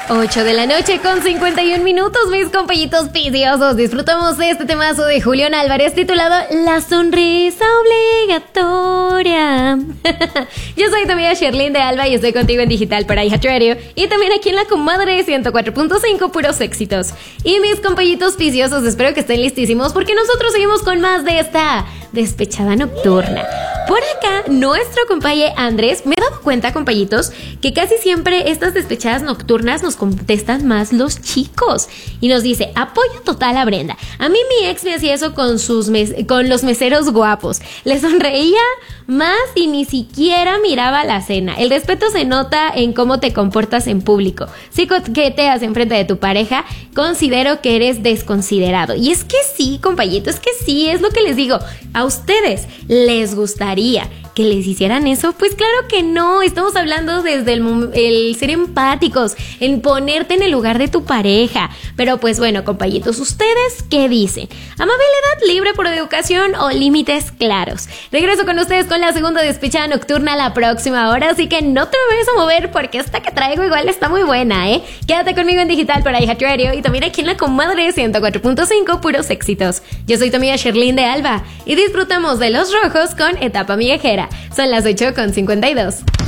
8 de la noche con 51 minutos, mis compañitos viciosos. Disfrutamos de este temazo de Julián Álvarez titulado La sonrisa obligatoria. Yo soy tu amiga Sherlyn de Alba y estoy contigo en digital para iHeartRadio y también aquí en la comadre 104.5, puros éxitos. Y mis compañitos viciosos, espero que estén listísimos porque nosotros seguimos con más de esta despechada nocturna. Por acá, nuestro compañero Andrés, me he dado cuenta, compañitos, que casi siempre estas despechadas nocturnas nos contestan más los chicos. Y nos dice, apoyo total a Brenda. A mí mi ex me hacía eso con los meseros guapos. Le sonreía más y ni siquiera miraba la cena. El respeto se nota en cómo te comportas en público. Si coqueteas enfrente de tu pareja, considero que eres desconsiderado. Y es que sí, compañito, es que sí, es lo que les digo. ¿A ustedes les gustaría que les hicieran eso? Pues claro que no. Estamos hablando desde el ser empáticos, en ponerte en el lugar de tu pareja. Pero pues bueno, compañitos, ¿ustedes qué dicen? ¿Amabilidad libre por educación o límites claros? Regreso con ustedes con la segunda despechada nocturna la próxima hora, así que no te me vayas a mover porque esta que traigo igual está muy buena, ¿eh? Quédate conmigo en digital para iHeartRadio y también aquí en la comadre 104.5, puros éxitos. Yo soy tu amiga Sherlyn de Alba y disfrutamos de Los Rojos con Etapa Migajera. Son las 8:52.